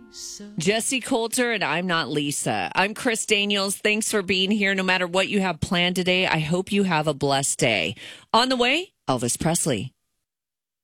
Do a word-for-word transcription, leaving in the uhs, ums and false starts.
Jesse Coulter and I'm Not Lisa. I'm Chris Daniels. Thanks for being here. No matter what you have planned today, I hope you have a blessed day. On the way, Elvis Presley.